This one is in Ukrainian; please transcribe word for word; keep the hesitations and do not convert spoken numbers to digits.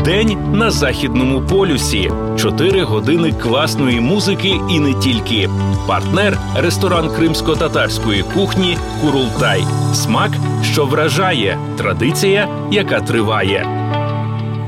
День на Західному полюсі. Чотири години класної музики і не тільки. Партнер – ресторан кримсько-татарської кухні «Курултай». Смак, що вражає. Традиція, яка триває.